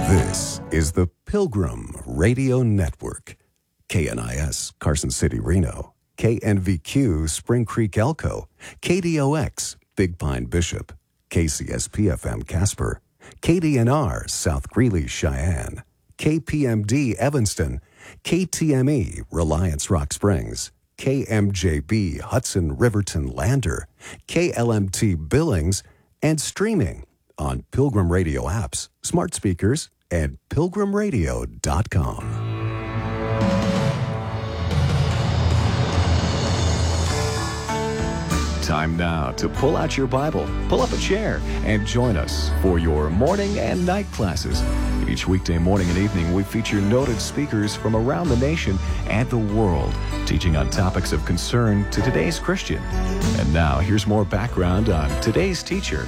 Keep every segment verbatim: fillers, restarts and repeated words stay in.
This is the Pilgrim Radio Network. K N I S, Carson City, Reno. K N V Q, Spring Creek, Elko. K D O X, Big Pine, Bishop. K C S P F M, Casper. K D N R, South Greeley, Cheyenne. K P M D, Evanston. K T M E, Reliance, Rock Springs. K M J B, Hudson, Riverton, Lander. K L M T, Billings. And streaming on Pilgrim Radio apps, smart speakers, and pilgrim radio dot com. Time now to pull out your Bible, pull up a chair, and join us for your morning and night classes. Each weekday morning and evening, we feature noted speakers from around the nation and the world, teaching on topics of concern to today's Christian. And now, here's more background on today's teacher.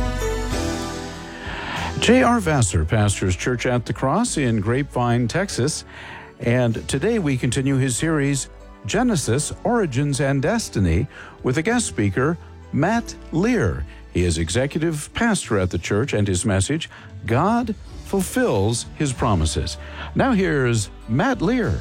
J R. Vassar pastors Church at the Cross in Grapevine, Texas, and today we continue his series, Genesis, Origins, and Destiny, with a guest speaker, Matt Lear. He is executive pastor at the church, and his message, God Fulfills His Promises. Now here's Matt Lear.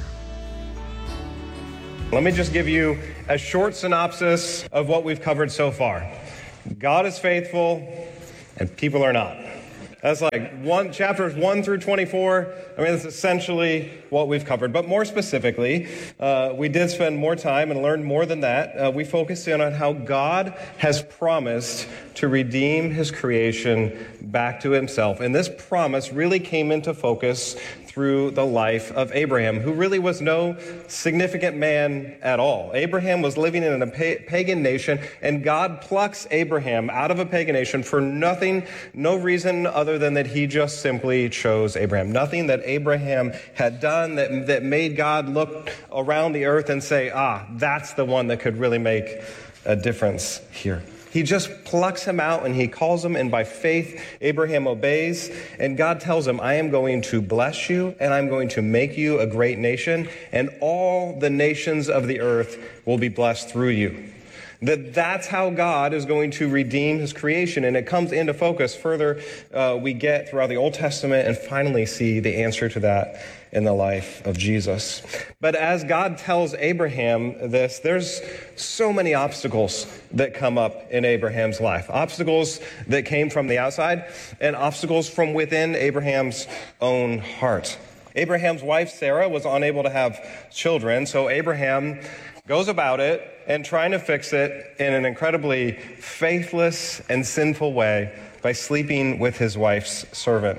Let me just give you a short synopsis of what we've covered so far. God is faithful, and people are not. That's like one chapters one through twenty-four. I mean, that's essentially what we've covered. But more specifically, uh, we did spend more time and learn more than that. Uh, we focused in on how God has promised to redeem His creation back to Himself. And this promise really came into focus through the life of Abraham, who really was no significant man at all. Abraham was living in a pagan nation, and God plucks Abraham out of a pagan nation for nothing, no reason other than that He just simply chose Abraham. Nothing that Abraham had done that, that made God look around the earth and say, ah, that's the one that could really make a difference here. He just plucks him out and He calls him, and by faith, Abraham obeys, and God tells him, I am going to bless you, and I'm going to make you a great nation, and all the nations of the earth will be blessed through you. That that's how God is going to redeem His creation, and it comes into focus further uh, we get throughout the Old Testament, and finally see the answer to that in the life of Jesus. But as God tells Abraham this, there's so many obstacles that come up in Abraham's life. Obstacles that came from the outside, and obstacles from within Abraham's own heart. Abraham's wife, Sarah, was unable to have children, so Abraham goes about it and trying to fix it in an incredibly faithless and sinful way by sleeping with his wife's servant.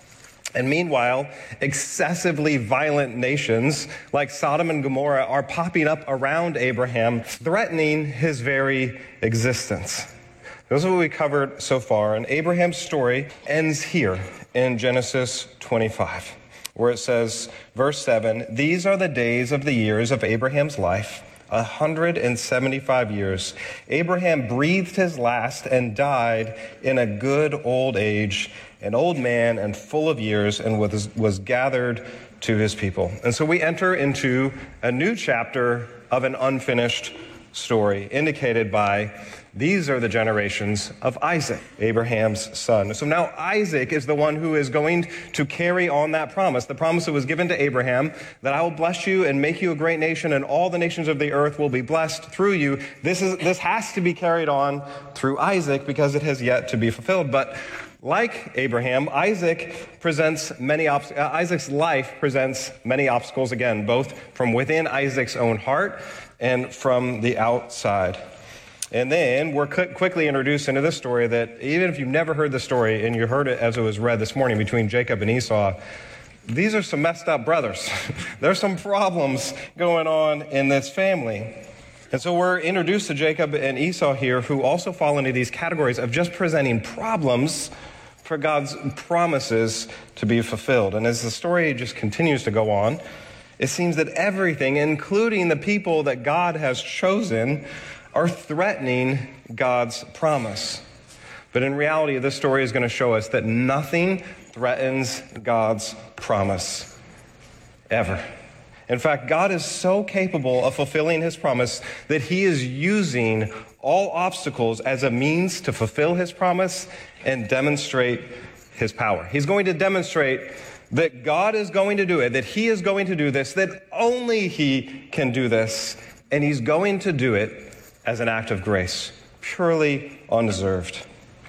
And meanwhile, excessively violent nations like Sodom and Gomorrah are popping up around Abraham, threatening his very existence. This is what we covered so far, and Abraham's story ends here in Genesis twenty-five, where it says, verse seven, these are the days of the years of Abraham's life, one hundred seventy-five years. Abraham breathed his last and died in a good old age, an old man and full of years, and was, was gathered to his people. And so we enter into a new chapter of an unfinished story, indicated by these are the generations of Isaac, Abraham's son. So now Isaac is the one who is going to carry on that promise, the promise that was given to Abraham, that I will bless you and make you a great nation, and all the nations of the earth will be blessed through you. This is this has to be carried on through Isaac because it has yet to be fulfilled. But like Abraham, Isaac presents many obst- uh, Isaac's life presents many obstacles again, both from within Isaac's own heart and from the outside. And then we're cu- quickly introduced into this story that even if you've never heard the story and you heard it as it was read this morning between Jacob and Esau, these are some messed up brothers. There's some problems going on in this family. And so we're introduced to Jacob and Esau here, who also fall into these categories of just presenting problems for God's promises to be fulfilled. And as the story just continues to go on, it seems that everything, including the people that God has chosen, are threatening God's promise. But in reality, this story is going to show us that nothing threatens God's promise, ever. In fact, God is so capable of fulfilling His promise that He is using all obstacles as a means to fulfill His promise and demonstrate his power. He's going to demonstrate that God is going to do it, that he is going to do this, that only he can do this, and he's going to do it as an act of grace, purely undeserved.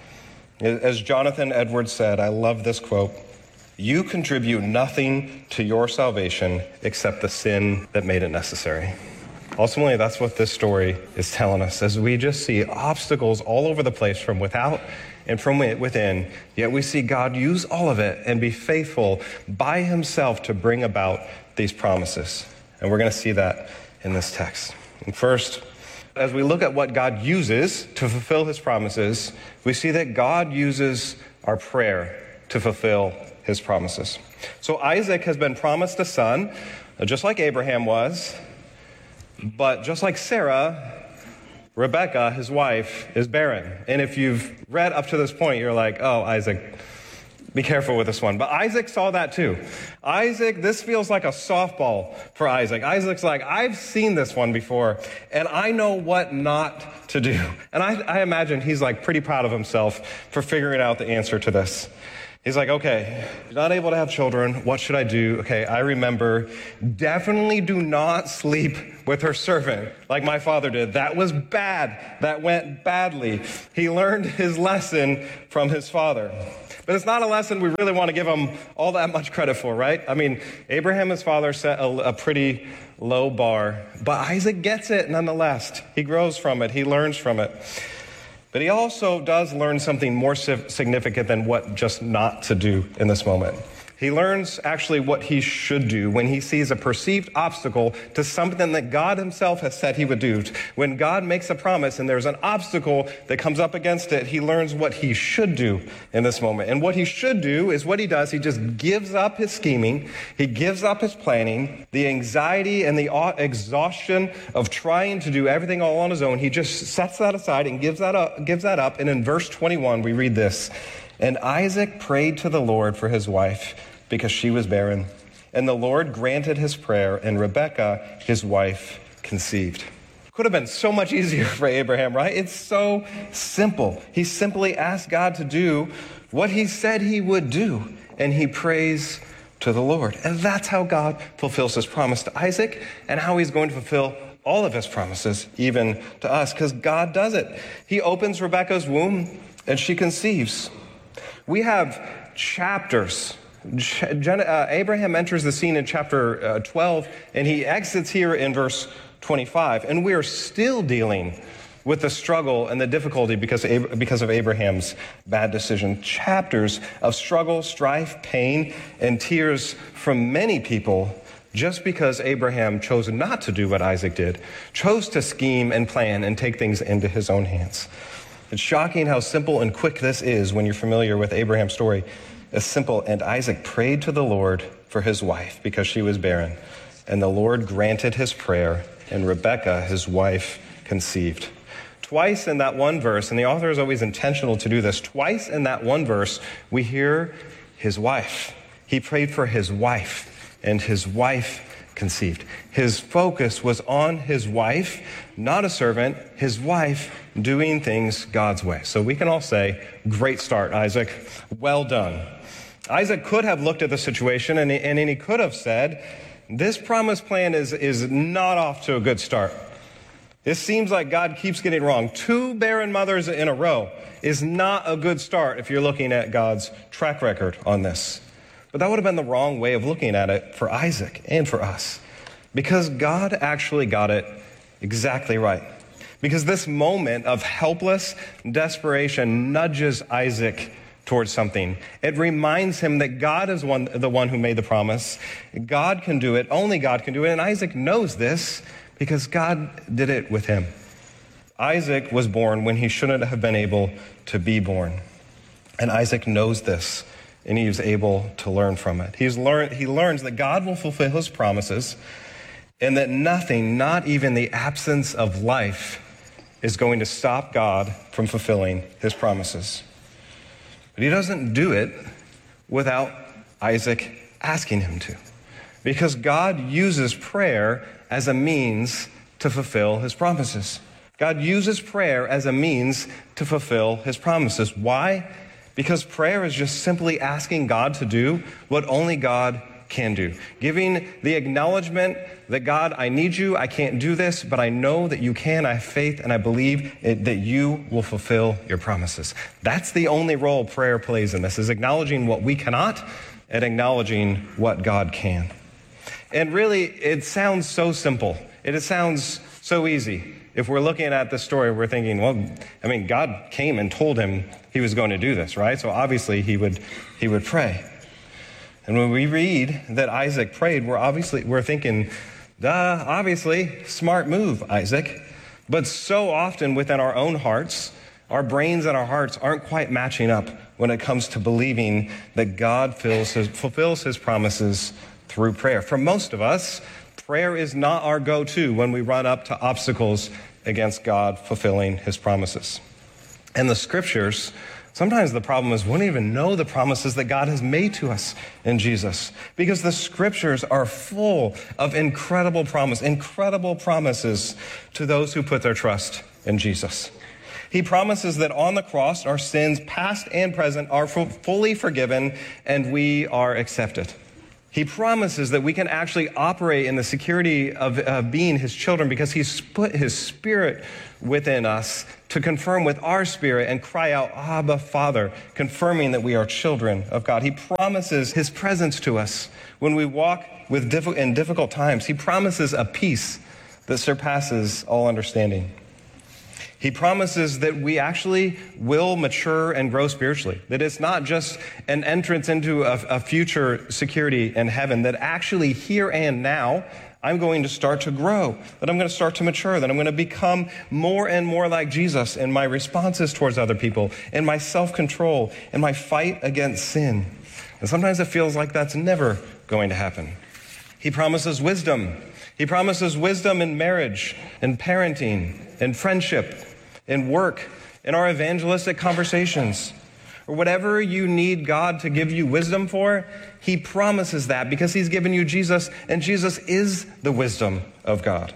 As Jonathan Edwards said, I love this quote, "You contribute nothing to your salvation except the sin that made it necessary." Ultimately, that's what this story is telling us, as we just see obstacles all over the place from without and from within, yet we see God use all of it and be faithful by himself to bring about these promises. And we're going to see that in this text. And first, as we look at what God uses to fulfill his promises, we see that God uses our prayer to fulfill his promises. So Isaac has been promised a son, just like Abraham was, but just like Sarah, Rebecca, his wife, is barren. And if you've read up to this point, you're like, oh, Isaac, be careful with this one. But Isaac saw that too. Isaac, this feels like a softball for Isaac. Isaac's like, I've seen this one before, and I know what not to do. And I, I imagine he's like pretty proud of himself for figuring out the answer to this. He's like, okay, you're not able to have children. What should I do? Okay, I remember, definitely do not sleep with her servant like my father did. That was bad. That went badly. He learned his lesson from his father. But it's not a lesson we really want to give him all that much credit for, right? I mean, Abraham, his father, set a, a pretty low bar, but Isaac gets it nonetheless. He grows from it. He learns from it. But he also does learn something more significant than what just not to do in this moment. He learns actually what he should do when he sees a perceived obstacle to something that God himself has said he would do. When God makes a promise and there's an obstacle that comes up against it, he learns what he should do in this moment. And what he should do is what he does. He just gives up his scheming. He gives up his planning, the anxiety and the exhaustion of trying to do everything all on his own. He just sets that aside and gives that up, gives that up. And in verse twenty-one, we read this, "And Isaac prayed to the Lord for his wife, because she was barren. And the Lord granted his prayer, and Rebekah, his wife, conceived." Could have been so much easier for Abraham, right? It's so simple. He simply asked God to do what he said he would do, and he prays to the Lord. And that's how God fulfills his promise to Isaac, and how he's going to fulfill all of his promises, even to us, because God does it. He opens Rebekah's womb, and she conceives. We have chapters. Uh, Abraham enters the scene in chapter uh, twelve, and he exits here in verse twenty-five. And we are still dealing with the struggle and the difficulty because of, because of Abraham's bad decision. Chapters of struggle, strife, pain, and tears from many people just because Abraham chose not to do what Isaac did, chose to scheme and plan and take things into his own hands. It's shocking how simple and quick this is when you're familiar with Abraham's story. It's simple. "And Isaac prayed to the Lord for his wife because she was barren. And the Lord granted his prayer, and Rebekah, his wife, conceived." Twice in that one verse, and the author is always intentional to do this, twice in that one verse, we hear his wife. He prayed for his wife, and his wife conceived. His focus was on his wife, not a servant, his wife doing things God's way. So we can all say, great start, Isaac. Well done. Isaac could have looked at the situation and, and he could have said, this promise plan is, is not off to a good start. It seems like God keeps getting wrong. Two barren mothers in a row is not a good start if you're looking at God's track record on this. But that would have been the wrong way of looking at it for Isaac and for us, because God actually got it exactly right. Because this moment of helpless desperation nudges Isaac towards something. It reminds him that God is one, the one who made the promise. God can do it. Only God can do it. And Isaac knows this because God did it with him. Isaac was born when he shouldn't have been able to be born. And Isaac knows this, and he is able to learn from it. He's learned, he learns that God will fulfill his promises, and that nothing, not even the absence of life, is going to stop God from fulfilling his promises. But he doesn't do it without Isaac asking him to, because God uses prayer as a means to fulfill his promises. God uses prayer as a means to fulfill his promises. Why? Because prayer is just simply asking God to do what only God can do. Giving the acknowledgement that God, I need you, I can't do this, but I know that you can, I have faith, and I believe it, that you will fulfill your promises. That's the only role prayer plays in this, is acknowledging what we cannot and acknowledging what God can. And really, it sounds so simple. It sounds so easy. If we're looking at the story, we're thinking, well, I mean, God came and told him he was going to do this, right? So obviously he would he would pray. And when we read that Isaac prayed, we're obviously we're thinking, duh, obviously, smart move, Isaac. But so often within our own hearts, our brains and our hearts aren't quite matching up when it comes to believing that God fulfills his, fulfills his promises through prayer. For most of us, prayer is not our go-to when we run up to obstacles against God fulfilling his promises. And the scriptures, sometimes the problem is we don't even know the promises that God has made to us in Jesus, because the scriptures are full of incredible promise, incredible promises to those who put their trust in Jesus. He promises that on the cross, our sins, past and present, are fully forgiven and we are accepted. He promises that we can actually operate in the security of uh, being his children because he's put his spirit within us to confirm with our spirit and cry out, Abba, Father, confirming that we are children of God. He promises his presence to us when we walk with diff- in difficult times. He promises a peace that surpasses all understanding. He promises that we actually will mature and grow spiritually, that it's not just an entrance into a, a future security in heaven, that actually here and now, I'm going to start to grow, that I'm going to start to mature, that I'm going to become more and more like Jesus in my responses towards other people, in my self-control, in my fight against sin. And sometimes it feels like that's never going to happen. He promises wisdom. He promises wisdom in marriage, in parenting, in friendship, in work, in our evangelistic conversations, or whatever you need God to give you wisdom for, he promises that because he's given you Jesus, and Jesus is the wisdom of God.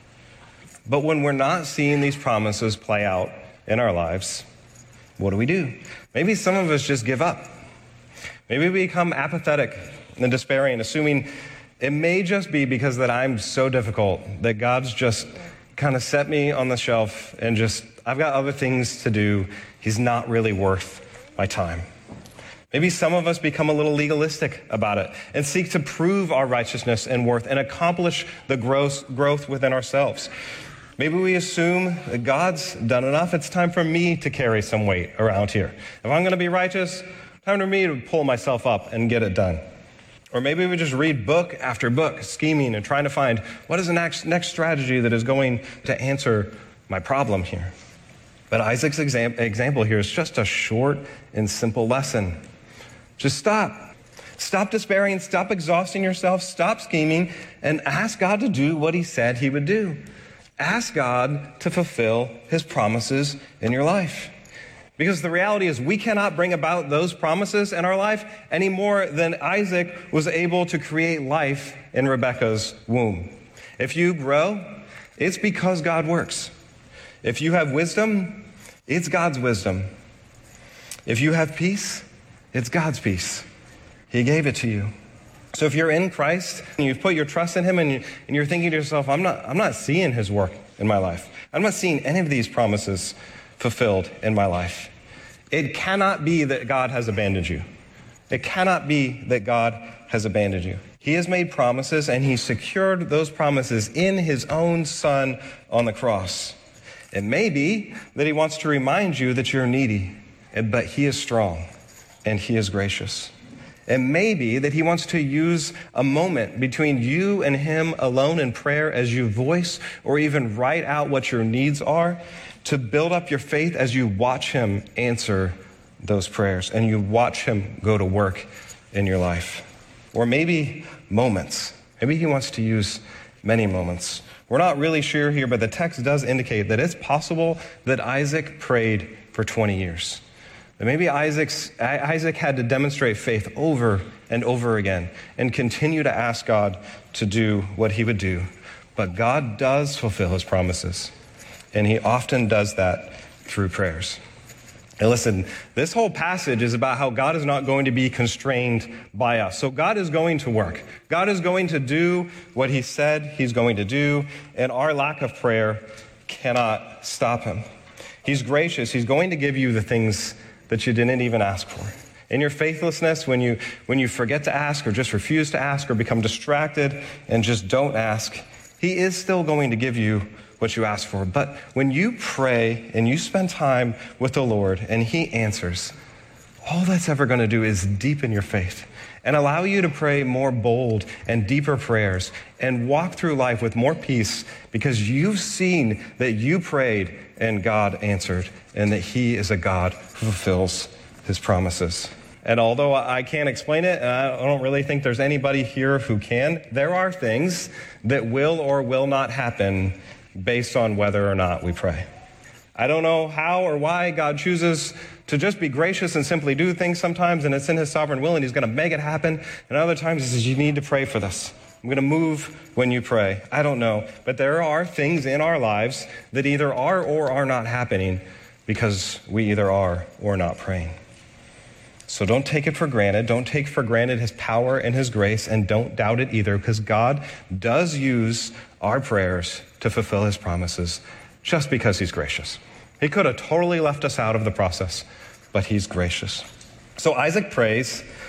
But when we're not seeing these promises play out in our lives, what do we do? Maybe some of us just give up. Maybe we become apathetic and despairing, assuming it may just be because that I'm so difficult that God's just kind of set me on the shelf and just, I've got other things to do. He's not really worth my time. Maybe some of us become a little legalistic about it and seek to prove our righteousness and worth and accomplish the growth, growth within ourselves. Maybe we assume that God's done enough. It's time for me to carry some weight around here. If I'm going to be righteous, time for me to pull myself up and get it done. Or maybe we just read book after book, scheming and trying to find what is the next, next strategy that is going to answer my problem here. But Isaac's exam- example here is just a short and simple lesson. Just stop. Stop despairing, stop exhausting yourself, stop scheming, and ask God to do what he said he would do. Ask God to fulfill his promises in your life. Because the reality is we cannot bring about those promises in our life any more than Isaac was able to create life in Rebekah's womb. If you grow, it's because God works. If you have wisdom, it's God's wisdom. If you have peace, it's God's peace. He gave it to you. So if you're in Christ and you've put your trust in him and, you, and you're thinking to yourself, I'm not, I'm not seeing his work in my life. I'm not seeing any of these promises fulfilled in my life. It cannot be that God has abandoned you. It cannot be that God has abandoned you. He has made promises and he secured those promises in his own son on the cross. It may be that he wants to remind you that you're needy, but he is strong and he is gracious. It may be that he wants to use a moment between you and him alone in prayer as you voice or even write out what your needs are to build up your faith as you watch him answer those prayers and you watch him go to work in your life. Or maybe moments. Maybe he wants to use many moments. We're not really sure here, but the text does indicate that it's possible that Isaac prayed for twenty years. That maybe Isaac's, Isaac had to demonstrate faith over and over again and continue to ask God to do what he would do. But God does fulfill his promises, and he often does that through prayers. And listen, this whole passage is about how God is not going to be constrained by us. So God is going to work. God is going to do what he said he's going to do, and our lack of prayer cannot stop him. He's gracious. He's going to give you the things that you didn't even ask for. In your faithlessness, when you when you forget to ask or just refuse to ask or become distracted and just don't ask, he is still going to give you what you ask for. But when you pray and you spend time with the Lord and he answers, all that's ever going to do is deepen your faith and allow you to pray more bold and deeper prayers and walk through life with more peace because you've seen that you prayed and God answered and that he is a God who fulfills his promises. And although I can't explain it, and I don't really think there's anybody here who can, there are things that will or will not happen based on whether or not we pray. I don't know how or why God chooses to just be gracious and simply do things sometimes, and it's in his sovereign will, and he's going to make it happen. And other times he says, you need to pray for this. I'm going to move when you pray. I don't know. But there are things in our lives that either are or are not happening because we either are or not praying. So don't take it for granted. Don't take for granted his power and his grace, and don't doubt it either, because God does use our prayers to fulfill his promises just because he's gracious. He could have totally left us out of the process, but he's gracious. So Isaac prays,